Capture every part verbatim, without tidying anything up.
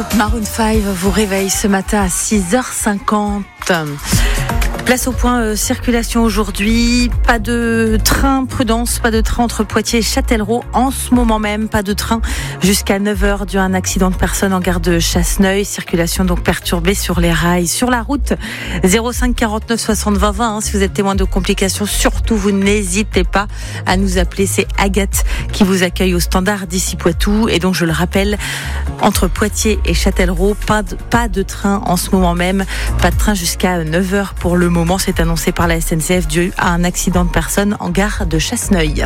Maroon cinq vous réveille ce matin à six heures cinquante. Place au point euh, circulation aujourd'hui. Pas de train, prudence, pas de train entre Poitiers et Châtellerault. En ce moment même, pas de train jusqu'à neuf heures dû à un accident de personne en gare de Chasseneuil. Circulation donc perturbée sur les rails. Sur la route, zéro cinq quarante-neuf soixante vingt vingt. Hein, si vous êtes témoin de complications, surtout vous n'hésitez pas à nous appeler. C'est Agathe qui vous accueille au standard d'ici Poitou. Et donc je le rappelle, entre Poitiers et Châtellerault, pas de, pas de train en ce moment même. Pas de train jusqu'à neuf heures pour le moment. C'est annoncé par la S N C F dû à un accident de personne en gare de Chasseneuil.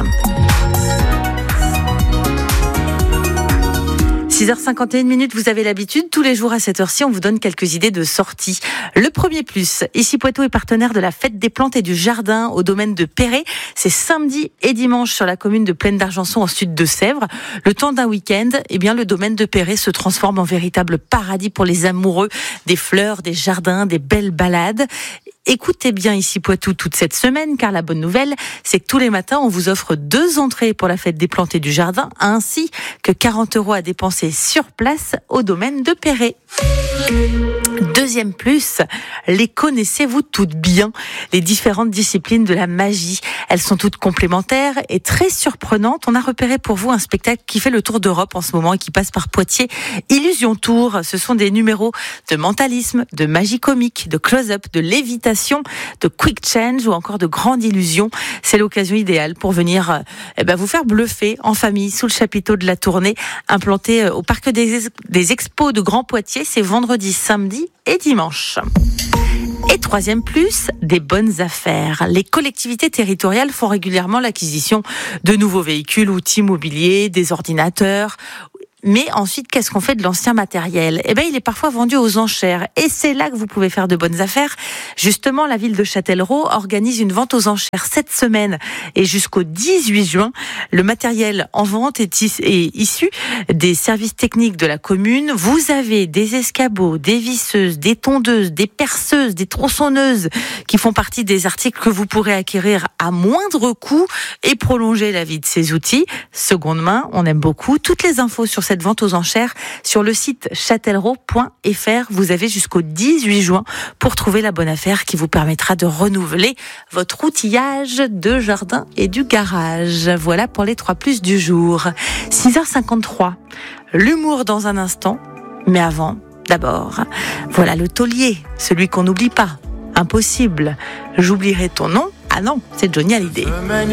six heures cinquante et une minutes, vous avez l'habitude, tous les jours à cette heure-ci, on vous donne quelques idées de sorties. Le premier plus, ici Poitou est partenaire de la fête des plantes et du jardin au domaine de Perret. C'est samedi et dimanche sur la commune de Plaine d'Argenson en sud de Sèvres. Le temps d'un week-end, eh bien, le domaine de Perret se transforme en véritable paradis pour les amoureux des fleurs, des jardins, des belles balades. Écoutez bien ici Poitou toute cette semaine, car la bonne nouvelle, c'est que tous les matins, on vous offre deux entrées pour la fête des plantes et du jardin, ainsi que quarante euros à dépenser sur place au domaine de Perret. Deuxième plus, les connaissez-vous toutes bien, les différentes disciplines de la magie. Elles sont toutes complémentaires et très surprenantes. On a repéré pour vous un spectacle qui fait le tour d'Europe en ce moment et qui passe par Poitiers. Illusion Tour, ce sont des numéros de mentalisme, de magie comique, de close-up, de lévitation, de quick change ou encore de grande illusion. C'est l'occasion idéale pour venir eh ben, vous faire bluffer en famille sous le chapiteau de la tournée, implanté au parc des, des expos de Grand Poitiers. C'est vendredi, samedi et dimanche. Et troisième plus, des bonnes affaires. Les collectivités territoriales font régulièrement l'acquisition de nouveaux véhicules, outils mobiliers, des ordinateurs. Mais ensuite, qu'est-ce qu'on fait de l'ancien matériel ? Eh bien, il est parfois vendu aux enchères. Et c'est là que vous pouvez faire de bonnes affaires. Justement, la ville de Châtellerault organise une vente aux enchères cette semaine et jusqu'au dix-huit juin. Le matériel en vente est, is- est issu des services techniques de la commune. Vous avez des escabeaux, des visseuses, des tondeuses, des perceuses, des tronçonneuses qui font partie des articles que vous pourrez acquérir à moindre coût et prolonger la vie de ces outils. Seconde main, on aime beaucoup. Toutes les infos sur cette vente aux enchères sur le site châtellerault point f r. Vous avez jusqu'au dix-huit juin pour trouver la bonne affaire qui vous permettra de renouveler votre outillage de jardin et du garage. Voilà pour les trois plus du jour. six heures cinquante-trois. L'humour dans un instant, mais avant, d'abord, voilà le taulier, celui qu'on n'oublie pas. Impossible. J'oublierai ton nom. Ah non, c'est Johnny Hallyday.